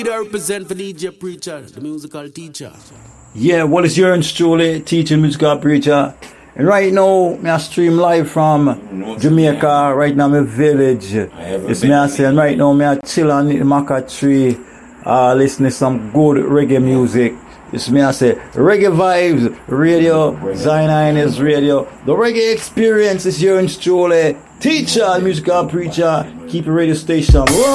I represent for DJ Preacher, the musical teacher. Yeah, what is your truly teacher, musical preacher? And right now, I stream live from Jamaica, right now, my village. It's me, I say, and right now, I chill on the maca tree, listening to some good reggae music. It's me, I say, Reggae Vibes Radio, Zion is Radio. The reggae experience is your truly teacher, musical preacher. Keep a radio station.